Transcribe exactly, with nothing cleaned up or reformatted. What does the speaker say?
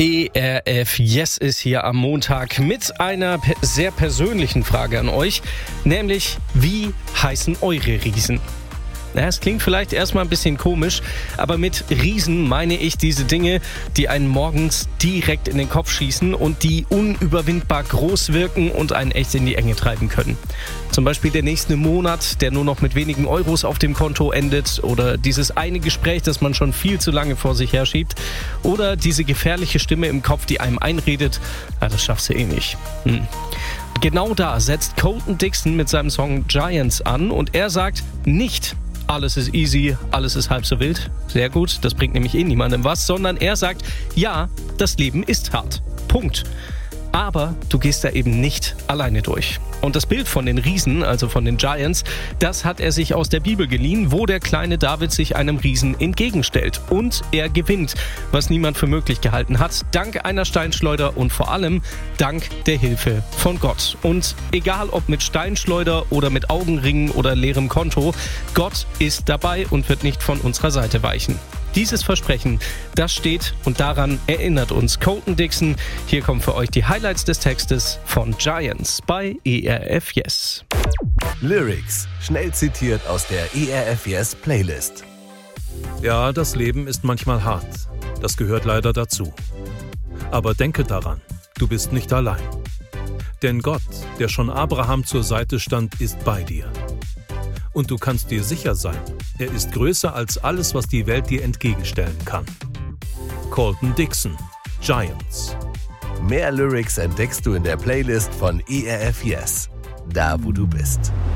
E R F Yes ist hier am Montag mit einer pe- sehr persönlichen Frage an euch, nämlich wie heißen eure Riesen? Na, es klingt vielleicht erstmal ein bisschen komisch, aber mit Riesen meine ich diese Dinge, die einen morgens direkt in den Kopf schießen und die unüberwindbar groß wirken und einen echt in die Enge treiben können. Zum Beispiel der nächste Monat, der nur noch mit wenigen Euros auf dem Konto endet, oder dieses eine Gespräch, das man schon viel zu lange vor sich herschiebt, oder diese gefährliche Stimme im Kopf, die einem einredet, ja, das schaffst du eh nicht. Hm. Genau da setzt Colton Dixon mit seinem Song Giants an und er sagt nicht: alles ist easy, alles ist halb so wild. Sehr gut, das bringt nämlich eh niemandem was, sondern er sagt, ja, das Leben ist hart. Punkt. Aber du gehst da eben nicht alleine durch. Und das Bild von den Riesen, also von den Giants, das hat er sich aus der Bibel geliehen, wo der kleine David sich einem Riesen entgegenstellt. Und er gewinnt, was niemand für möglich gehalten hat, dank einer Steinschleuder und vor allem dank der Hilfe von Gott. Und egal ob mit Steinschleuder oder mit Augenringen oder leerem Konto, Gott ist dabei und wird nicht von unserer Seite weichen. Dieses Versprechen, das steht und daran erinnert uns Colton Dixon. Hier kommen für euch die Highlights des Textes von Giants bei E R F Yes. Lyrics, schnell zitiert aus der E R F Yes Playlist. Ja, das Leben ist manchmal hart. Das gehört leider dazu. Aber denke daran, du bist nicht allein. Denn Gott, der schon Abraham zur Seite stand, ist bei dir. Und du kannst dir sicher sein, er ist größer als alles, was die Welt dir entgegenstellen kann. Colton Dixon, Giants. Mehr Lyrics entdeckst du in der Playlist von E R F Yes, da wo du bist.